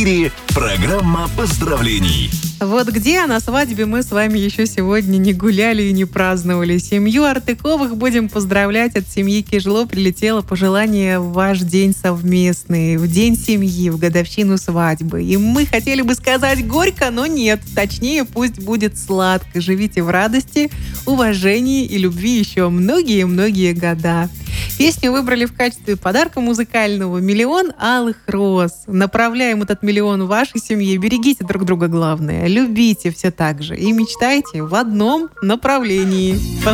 Программа поздравлений. Вот где на свадьбе мы с вами еще сегодня не гуляли и не праздновали. Семью Артыковых будем поздравлять. От семьи Кижло прилетело пожелание в ваш день совместный, в день семьи, в годовщину свадьбы. И мы хотели бы сказать горько, но нет. Точнее, пусть будет сладко. Живите в радости, уважении и любви еще многие-многие года. Песню выбрали в качестве подарка музыкального «Миллион алых роз». Направляем этот миллион в вашей семье. Берегите друг друга, главное. Любите все так же. И мечтайте в одном направлении.